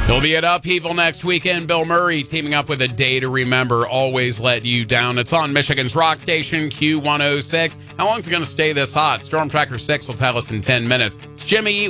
He'll be at Upheaval next weekend. Bill Murray teaming up with A Day to Remember, Always Let You Down. It's on Michigan's rock station, Q106. How long is it going to stay this hot? Storm Tracker 6 will tell us in 10 minutes. It's Jimmy